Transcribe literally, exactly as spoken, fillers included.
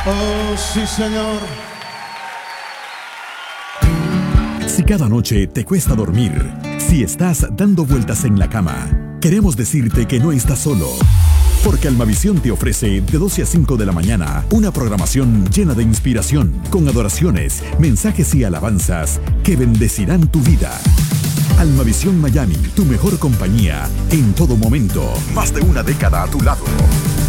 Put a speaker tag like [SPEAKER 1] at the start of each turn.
[SPEAKER 1] Oh, sí, Señor.
[SPEAKER 2] Si cada noche te cuesta dormir, si estás dando vueltas en la cama, queremos decirte que no estás solo. Porque Almavisión te ofrece de doce a cinco de la mañana una programación llena de inspiración, con adoraciones, mensajes y alabanzas que bendecirán tu vida. Almavisión Miami, tu mejor compañía en todo momento. Más de una década a tu lado.